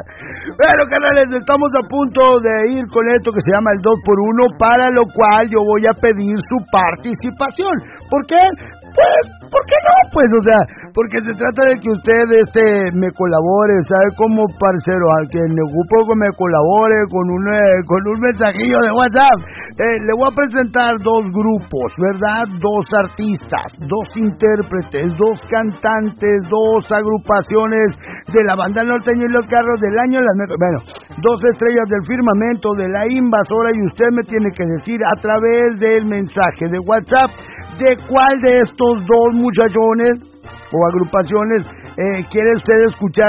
Bueno, canales, estamos a punto de ir con esto que se llama el 2x1, para lo cual yo voy a pedir su participación. ¿Por qué? Pues, ¿por qué no? Pues, o sea, porque se trata de que usted me colabore, ¿sabe cómo, parcero? Al que le ocupo que me colabore con un mensajillo de WhatsApp. Le voy a presentar dos grupos, ¿verdad? Dos artistas, dos intérpretes, dos cantantes, dos agrupaciones de la banda norteña y los carros del año. Bueno, dos estrellas del firmamento de la invasora, y usted me tiene que decir a través del mensaje de WhatsApp de cuál de estos dos muchachones o agrupaciones quiere usted escuchar